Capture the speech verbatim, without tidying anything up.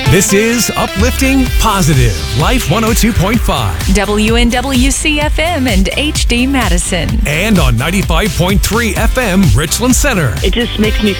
This is Uplifting Positive Life one oh two point five. W N W C F M and H D Madison. And on ninety-five point three F M Richland Center. It just makes me